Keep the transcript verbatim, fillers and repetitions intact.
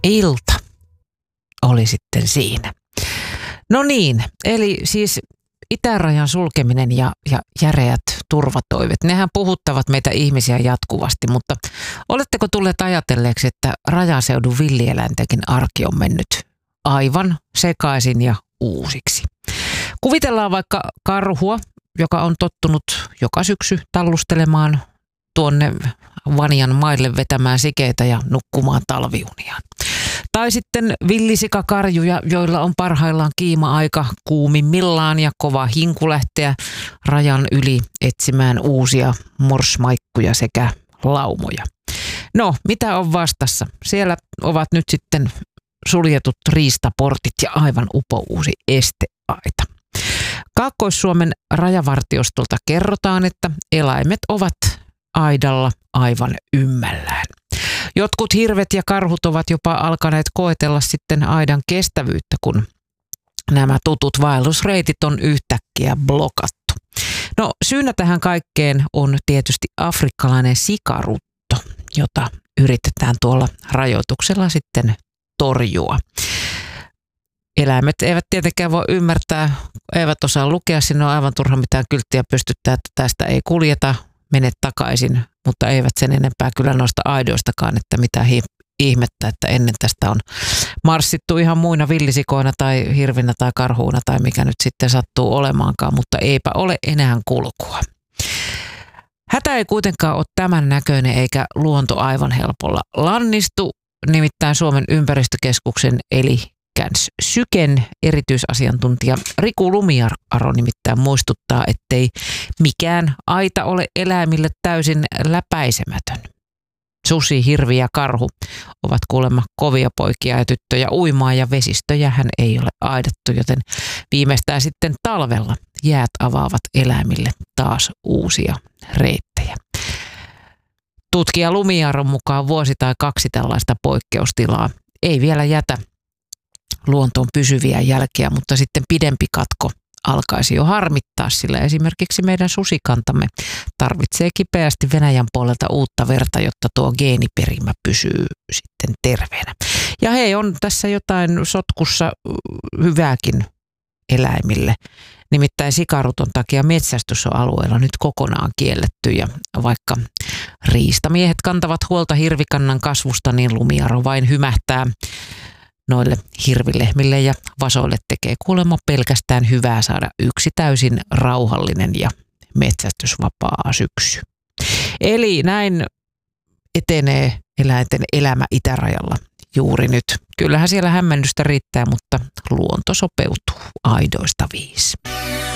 ilta oli sitten siinä. No niin, eli siis itärajan sulkeminen ja, ja järeät turvatoivet, nehän puhuttavat meitä ihmisiä jatkuvasti, mutta oletteko tulleet ajatelleeksi, että rajaseudun villieläintenkin arki on mennyt aivan sekaisin ja uusiksi? Kuvitellaan vaikka karhua, joka on tottunut joka syksy tallustelemaan tuonne Vanian maille vetämään sikeitä ja nukkumaan talviuniaan. Tai sitten villisikakarjuja, joilla on parhaillaan kiima-aika kuumimmillaan ja kova hinku lähteä rajan yli etsimään uusia morsmaikkuja sekä laumoja. No, mitä on vastassa? Siellä ovat nyt sitten suljetut riistaportit ja aivan upouusi esteaita. Kaakkois-Suomen rajavartiostolta kerrotaan, että eläimet ovat aidalla aivan ymmällään. Jotkut hirvet ja karhut ovat jopa alkaneet koetella sitten aidan kestävyyttä, kun nämä tutut vaellusreitit on yhtäkkiä blokattu. No, syynä tähän kaikkeen on tietysti afrikkalainen sikarutto, jota yritetään tuolla rajoituksella sitten torjua. Eläimet eivät tietenkään voi ymmärtää, eivät osaa lukea, sinne on aivan turha mitään kylttiä pystyttää, että tästä ei kuljeta, mene takaisin, mutta eivät sen enempää kyllä noista aidoistakaan, että mitä hi- ihmettä, että ennen tästä on marssittu ihan muina villisikoina tai hirvinä tai karhuuna tai mikä nyt sitten sattuu olemaankaan, mutta eipä ole enää kulkua. Hätä ei kuitenkaan ole tämän näköinen eikä luonto aivan helpolla lannistu, nimittäin Suomen ympäristökeskuksen eli Käns Syken erityisasiantuntija Riku Lumiaro nimittäin muistuttaa, ettei mikään aita ole eläimille täysin läpäisemätön. Susi, hirvi ja karhu ovat kuulemma kovia poikia ja tyttöjä uimaan ja vesistöjähän ei ole aidattu, joten viimeistään sitten talvella jäät avaavat eläimille taas uusia reittejä. Tutkija Lumiaron mukaan vuosi tai kaksi tällaista poikkeustilaa ei vielä jätä luontoon pysyviä jälkiä, mutta sitten pidempi katko alkaisi jo harmittaa, sillä esimerkiksi meidän susikantamme tarvitsee kipeästi Venäjän puolelta uutta verta, jotta tuo geeniperimä pysyy sitten terveenä. Ja hei, on tässä jotain sotkussa hyvääkin eläimille. Nimittäin sikaruton takia metsästys on alueella nyt kokonaan kielletty ja vaikka riistamiehet kantavat huolta hirvikannan kasvusta, niin Lumiaro vain hymähtää noille hirvilehmille ja vasoille tekee kuulemma pelkästään hyvää saada yksi täysin rauhallinen ja metsästysvapaa syksy. Eli näin etenee eläinten elämä itärajalla juuri nyt. Kyllähän siellä hämmennystä riittää, mutta luonto sopeutuu aidoista viisi.